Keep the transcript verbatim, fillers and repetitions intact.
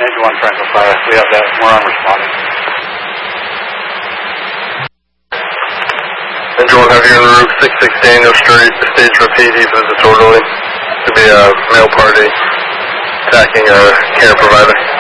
Engine one Franklin Fire. We have that. We're on responding. Engine one Heavy on Route six six Daniel Street. Stage for P D for the disorderly. To be a male party attacking a care provider.